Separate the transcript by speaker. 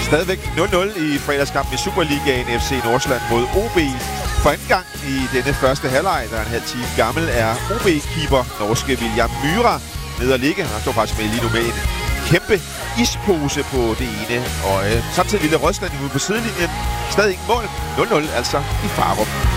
Speaker 1: Stadigvæk 0-0 i fredagskampen i Superligaen. FC Nordsjælland mod OB. For anden gang i denne første halvleg, der er en halv time gammel, er OB-keeper norske William Myhra nede at ligge. Han står faktisk med lige nu med en kæmpe ispose på det ene øje. Samtidig lille Rødsland ude på sidelinjen. Stadig ikke mål. 0-0 altså i Farum.